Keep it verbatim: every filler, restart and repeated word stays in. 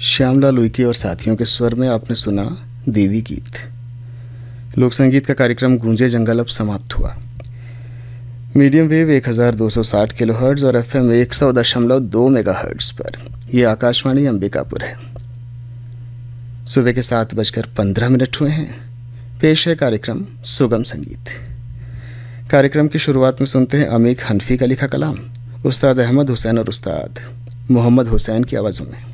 श्यामलाल उइके और साथियों के स्वर में आपने सुना देवी गीत। लोक संगीत का कार्यक्रम गूंजे जंगल अब समाप्त हुआ। मीडियम वेव एक हज़ार दो सौ साठ किलो हर्ट्ज़ और एफ एम एक सौ दशमलव दो मेगा हर्ट्ज़ पर। यह आकाशवाणी अंबिकापुर है। सुबह के सात बजकर पंद्रह मिनट हुए हैं। पेश है कार्यक्रम सुगम संगीत। कार्यक्रम की शुरुआत में सुनते हैं अमीक हनफी का लिखा कलाम उस्ताद अहमद हुसैन और उस्ताद मोहम्मद हुसैन की आवाज़ों में।